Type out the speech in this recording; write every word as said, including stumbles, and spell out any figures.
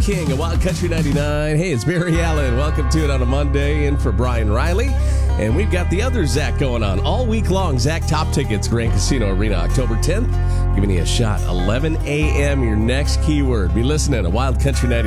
King of Wild Country ninety-nine. Hey, it's Barry Allen. Welcome to it on a Monday in for Brian Riley. And we've got the other Zach going on all week long. Zach Top Tickets, Grand Casino Arena, October tenth. Giving you a shot. eleven a.m. your next keyword. Be listening to Wild Country ninety-nine.